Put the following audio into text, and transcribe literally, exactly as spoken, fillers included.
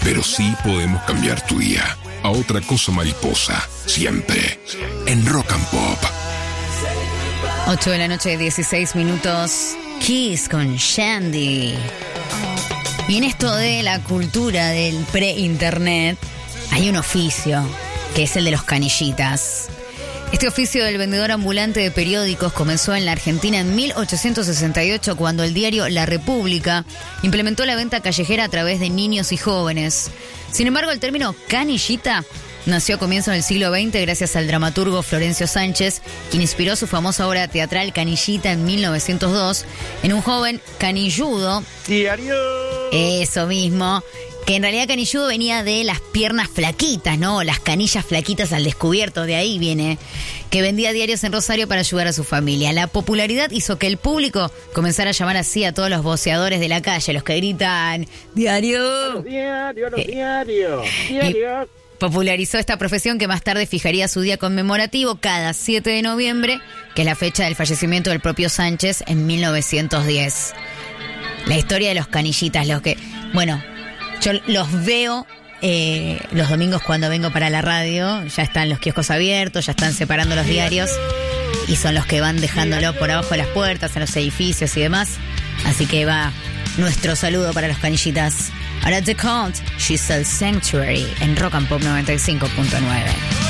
pero sí podemos cambiar tu día a otra cosa mariposa, siempre en Rock and Pop. ocho de la noche, dieciséis minutos. Kiss con Shandy. Y en esto de la cultura del pre-internet, hay un oficio, que es el de los canillitas. Este oficio del vendedor ambulante de periódicos comenzó en la Argentina en mil ochocientos sesenta y ocho, cuando el diario La República implementó la venta callejera a través de niños y jóvenes. Sin embargo, el término canillita nació a comienzos del siglo veinte gracias al dramaturgo Florencio Sánchez, quien inspiró su famosa obra teatral Canillita en mil novecientos dos en un joven canilludo. Diario. Eso mismo. Que en realidad canilludo venía de las piernas flaquitas, ¿no? Las canillas flaquitas al descubierto, de ahí viene. Que vendía diarios en Rosario para ayudar a su familia. La popularidad hizo que el público comenzara a llamar así a todos los voceadores de la calle, los que gritan ¡diario! A los diarios, a los Eh, diarios, diarios. Popularizó esta profesión, que más tarde fijaría su día conmemorativo cada siete de noviembre, que es la fecha del fallecimiento del propio Sánchez en mil novecientos diez. La historia de los canillitas, los que... Bueno... Yo los veo eh, los domingos cuando vengo para la radio, ya están los kioscos abiertos, ya están separando los diarios y son los que van dejándolo por abajo de las puertas, en los edificios y demás. Así que va nuestro saludo para los canillitas. Ahora The Count, She Sells Sanctuary en Rock and Pop noventa y cinco punto nueve.